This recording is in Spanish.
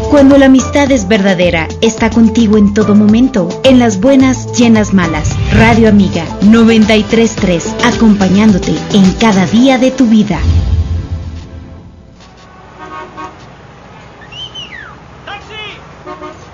Cuando la amistad es verdadera, está contigo en todo momento, en las buenas y en las malas. Radio Amiga 93.3, acompañándote en cada día de tu vida.